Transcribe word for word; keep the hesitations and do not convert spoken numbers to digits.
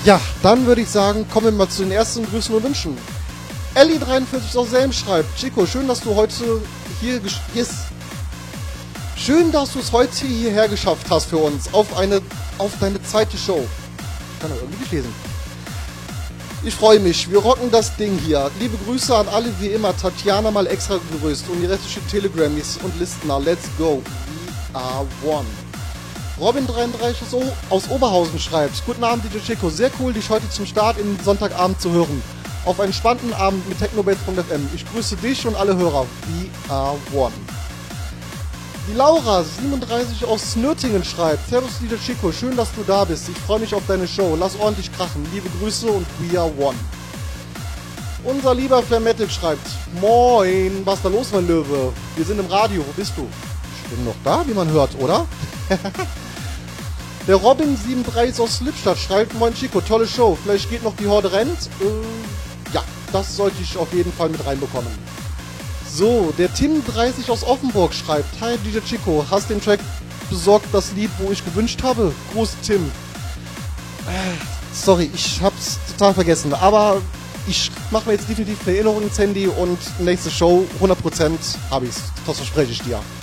Ja, dann würde ich sagen, kommen wir mal zu den ersten Grüßen und Wünschen. Ellie dreiundvierzig aus Selm schreibt: Chico, schön, dass du heute hier, hier ist. Schön, dass du es heute hierher geschafft hast für uns, auf eine, auf deine zweite Show. Ich kann doch irgendwie nicht lesen. Ich freue mich, wir rocken das Ding hier. Liebe Grüße an alle wie immer, Tatjana mal extra gegrüßt und die restlichen Telegrammies und Listener. Let's go, we are one. Robin dreiunddreißig aus, o aus Oberhausen schreibt: Guten Abend, D J Chico, sehr cool, dich heute zum Start in den Sonntagabend zu hören. Auf einen spannenden Abend mit technobase punkt f m. Ich grüße dich und alle Hörer. We are one. Die Laura siebenunddreißig aus Nürtingen schreibt: Servus D J Chico, schön, dass du da bist. Ich freue mich auf deine Show. Lass ordentlich krachen. Liebe Grüße und we are one. Unser lieber Flametic schreibt: Moin, was ist da los, mein Löwe? Wir sind im Radio. Wo bist du? Ich bin noch da, wie man hört, oder? Der Robin siebenunddreißig aus Lippstadt schreibt: Moin Chico, tolle Show. Vielleicht geht noch die Horde rennt. Äh, ja, das sollte ich auf jeden Fall mit reinbekommen. So, der Tim dreißig aus Offenburg schreibt: Hi D J Chico, hast den Track besorgt, das Lied, wo ich gewünscht habe? Gruß Tim. Äh, sorry, ich hab's total vergessen, aber ich mache mir jetzt definitiv eine Erinnerung ins Handy und nächste Show, hundert Prozent habe ich's. Das verspreche ich dir.